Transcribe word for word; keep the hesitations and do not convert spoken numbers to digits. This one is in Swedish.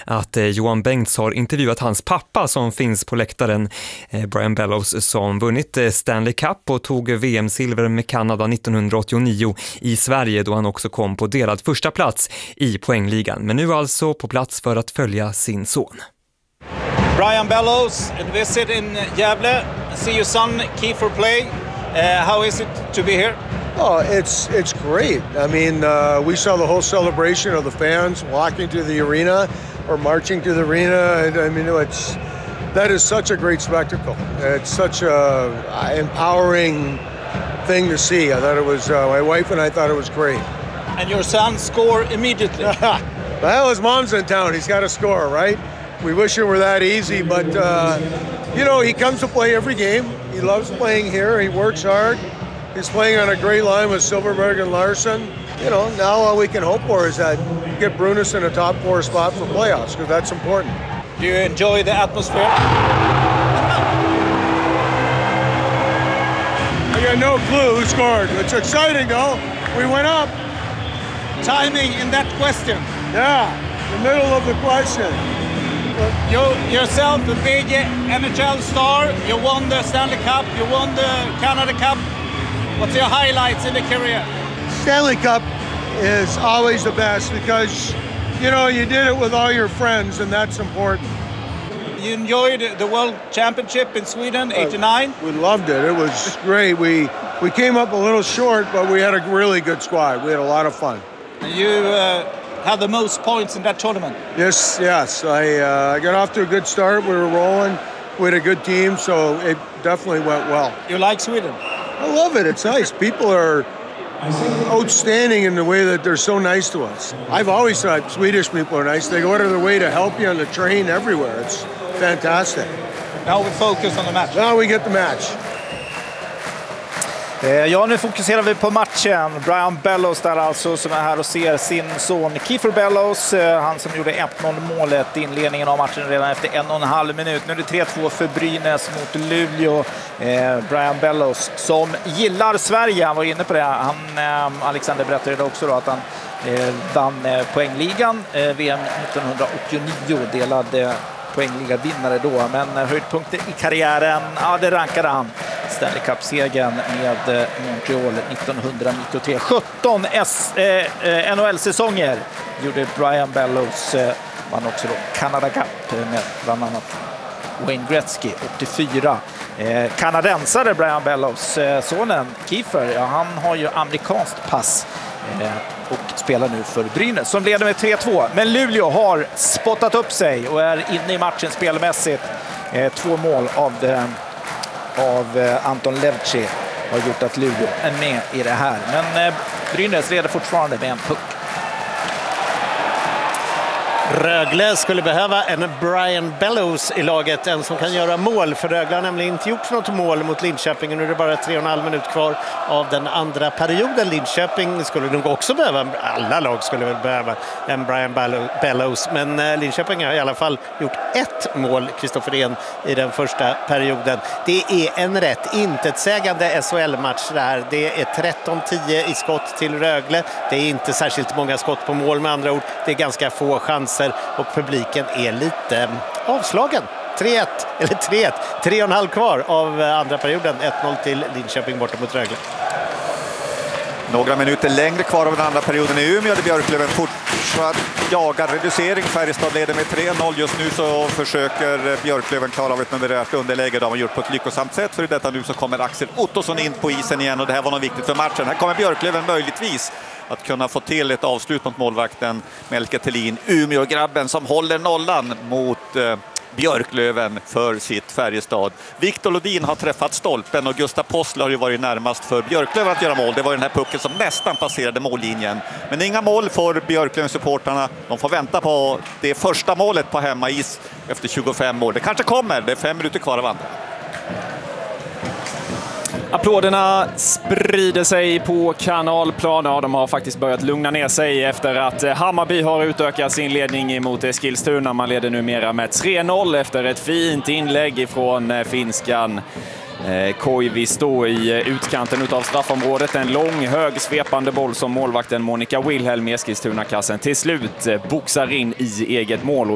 att Johan Bengts har intervjuat hans pappa som finns på läktaren, Brian Bellows, som vunnit Stanley Cup och tog V M-silver med Kanada nittonhundraåttionio i Sverige, då han också kom på delad första plats i poängligan. Men nu alltså på plats för att följa sin son. Brian Bellows, a visit in Gävle. See your son Kiefer play. Uh, how is it to be here? Oh, it's it's great. I mean, uh, we saw the whole celebration of the fans walking to the arena or marching to the arena. And, I mean, it's that is such a great spectacle. It's such a empowering thing to see. I thought it was. Uh, my wife and I thought it was great. And your son scored immediately. Well, his mom's in town. He's got to score, right? We wish it were that easy, but uh, you know, he comes to play every game. He loves playing here. He works hard. He's playing on a great line with Silverberg and Larson. You know, now all we can hope for is that get Brunus in a top four spot for playoffs, because that's important. Do you enjoy the atmosphere? I got no clue who scored. It's exciting though. We went up. Timing in that question. Yeah, the middle of the question. You yourself, a big N H L star. You won the Stanley Cup. You won the Canada Cup. What's your highlights in the career? Stanley Cup is always the best because, you know, you did it with all your friends, and that's important. You enjoyed the World Championship in Sweden, eighty-nine? Uh, we loved it. It was great. We we came up a little short, but we had a really good squad. We had a lot of fun. You uh, had the most points in that tournament. Yes, yes. I uh, I got off to a good start. We were rolling. We had a good team, so it definitely went well. You like Sweden? I love it. It's nice. People are outstanding in the way that they're so nice to us. I've always thought Swedish people are nice. They go out of their way to help you on the train everywhere. It's fantastic. Now we focus on the match. Now we get the match. Ja, nu fokuserar vi på matchen. Brian Bellows där alltså, som är här och ser sin son Kiefer Bellows. Han som gjorde ett noll målet i inledningen av matchen redan efter en och en halv minut. Nu är det tre två för Brynäs mot Luleå. Eh, Brian Bellows som gillar Sverige, han var inne på det. Han, eh, Alexander berättade också då att han eh, vann eh, poängligan eh, V M nittonhundraåttionio, delade poängliga vinnare då, men höjdpunkter i karriären, ja, det rankade han. Stanley Cup-segern med Montreal nittonhundranittiotre. sjutton S, eh, N H L-säsonger gjorde Brian Bellows. Eh, vann också då Canada Cup med bland annat Wayne Gretzky åttiofyra. Eh, kanadensare Brian Bellows, eh, sonen Kiefer, ja, han har ju amerikanskt pass eh, och spelar nu för Brynäs som leder med tre två. Men Luleå har spottat upp sig och är inne i matchen spelmässigt. Eh, två mål av, det, av eh, Anton Levci har gjort att Luleå är med i det här. Men eh, Brynäs leder fortfarande med en puck. Rögle skulle behöva en Brian Bellows i laget, en som kan göra mål, för Rögle har nämligen inte gjort något mål mot Linköping. Nu är det bara tre och en halv minut kvar av den andra perioden. Linköping skulle nog också behöva, alla lag skulle väl behöva en Brian Bellows, men Linköping har i alla fall gjort ett mål, Kristoffer Ehn, i den första perioden. Det är en rätt intetsägande S H L-match där. Det är tretton tio i skott till Rögle. Det är inte särskilt många skott på mål, med andra ord. Det är ganska få chanser och publiken är lite avslagen. tre ett, eller tre ett, tre och en halv kvar av andra perioden. ett noll till Linköping borta mot Rögle. Några minuter längre kvar av den andra perioden i Umeå. Björklöven fortsatt jagar reducering. Färjestad leder med tre noll. Just nu så försöker Björklöven klara av ett numerärt underläge. De har gjort på ett lyckosamt sätt. För i detta nu så kommer Axel Ottosson in på isen igen. Och det här var något viktigt för matchen. Här kommer Björklöven möjligtvis att kunna få till ett avslut mot målvakten Melke Thelin. Umeå-grabben som håller nollan mot eh, Björklöven för sitt Färjestad. Viktor Lodin har träffat stolpen och Gustav Possler har ju varit närmast för Björklöven att göra mål. Det var den här pucken som nästan passerade mållinjen. Men inga mål för Björklöven-supportarna. De får vänta på det första målet på hemmais efter tjugofem år. Det kanske kommer, det är fem minuter kvar av andra. Applåderna sprider sig på kanalplan. Ja, de har faktiskt börjat lugna ner sig efter att Hammarby har utökat sin ledning mot Eskilstuna. Man leder numera med tre noll efter ett fint inlägg från finskan Koivisto i utkanten utav straffområdet. En lång, hög, svepande boll som målvakten Monica Wilhelm i Eskilstuna-kassen till slut boxar in i eget mål.